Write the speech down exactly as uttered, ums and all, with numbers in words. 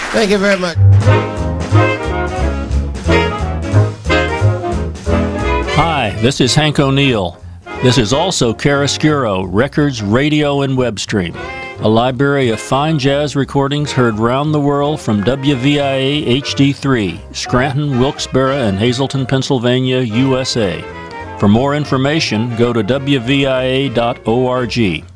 Thank you very much. Hi, this is Hank O'Neill. This is also Chiaroscuro, Records, Radio, and Web Stream, a library of fine jazz recordings heard round the world from W V I A H D three, Scranton, Wilkes-Barre, and Hazleton, Pennsylvania, U S A. For more information, go to W V I A dot org.